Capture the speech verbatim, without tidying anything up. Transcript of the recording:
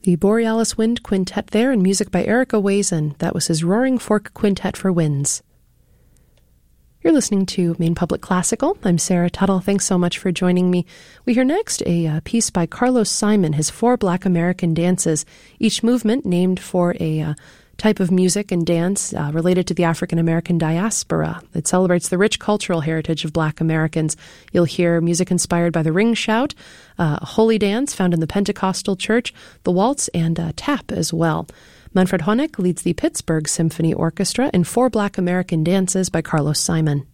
The Borealis Wind Quintet there, and music by Erica Wazen. That was his Roaring Fork Quintet for Winds. You're listening to Maine Public Classical. I'm Sarah Tuttle. Thanks so much for joining me. We hear next a uh, piece by Carlos Simon, his Four Black American Dances, each movement named for a uh, type of music and dance uh, related to the African American diaspora. It celebrates the rich cultural heritage of Black Americans. You'll hear music inspired by the ring shout, uh, a holy dance found in the Pentecostal church, the waltz, and uh, tap as well. Manfred Honeck leads the Pittsburgh Symphony Orchestra in Four Black American Dances by Carlos Simon.